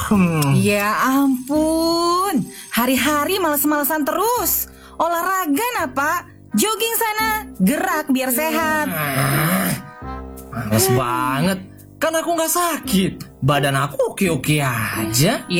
Ya ampun, hari-hari males-malesan terus. Olahraga nah Pak, jogging sana, gerak biar sehat. Males banget, kan aku gak sakit. Badan aku oke-oke aja.